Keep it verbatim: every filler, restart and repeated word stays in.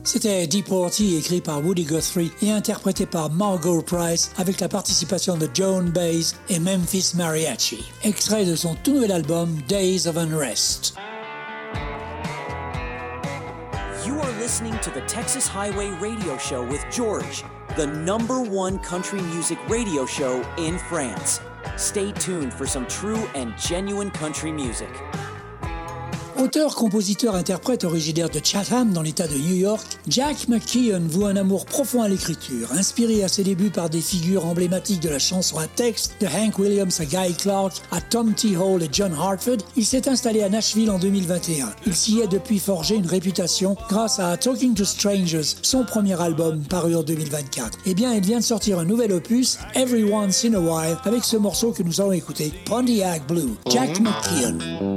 C'était Deportee, écrit par Woody Guthrie et interprété par Margot Price avec la participation de Joan Baez et Memphis Mariachi. Extrait de son tout nouvel album Days of Unrest. You are listening to the Texas Highway Radio Show with George, the number one country music radio show in France. Stay tuned for some true and genuine country music. Auteur, compositeur, interprète originaire de Chatham dans l'État de New York, Jack McKeon voue un amour profond à l'écriture. Inspiré à ses débuts par des figures emblématiques de la chanson à texte, de Hank Williams à Guy Clark, à Tom T. Hall et John Hartford, il s'est installé à Nashville en deux mille vingt et un. Il s'y est depuis forgé une réputation grâce à Talking to Strangers, son premier album paru en deux mille vingt-quatre. Eh bien, il vient de sortir un nouvel opus, Every Once in a While, avec ce morceau que nous allons écouter, Pontiac Blue, Jack McKeon.